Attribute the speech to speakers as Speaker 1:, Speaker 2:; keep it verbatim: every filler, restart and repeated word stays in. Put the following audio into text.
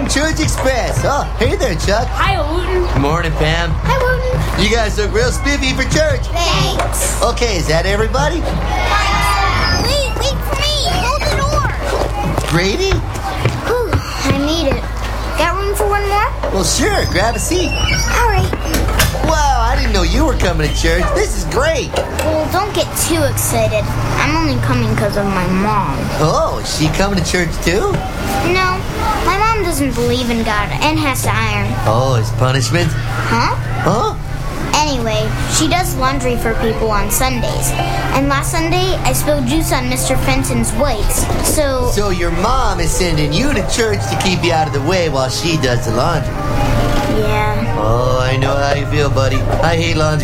Speaker 1: Church Express. Oh, hey there, Chuck.
Speaker 2: Hi, Wooten.
Speaker 1: Morning, Pam.
Speaker 2: Hi, Wooten.
Speaker 1: You guys look real spiffy for church.
Speaker 2: Thanks.
Speaker 1: Okay, is that everybody?
Speaker 2: Wait, wait for me. Hold the door.
Speaker 1: Grady?
Speaker 2: Whew, I need it. Got room for one more?
Speaker 1: Well, sure. Grab a seat.
Speaker 2: All right.
Speaker 1: Wow, I didn't know you were coming to church. This is great.
Speaker 2: Well, don't get too excited. I'm only coming because of my mom.
Speaker 1: Oh, is she coming to church too?
Speaker 2: No, my mom doesn't believe in God and has to iron.
Speaker 1: Oh, it's punishment?
Speaker 2: Huh?
Speaker 1: Huh?
Speaker 2: Anyway, she does laundry for people on Sundays. And last Sunday, I spilled juice on Mister Fenton's whites. So...
Speaker 1: So your mom is sending you to church to keep you out of the way while she does the laundry.
Speaker 2: Yeah.
Speaker 1: Oh, I know how you feel, buddy. I hate laundry.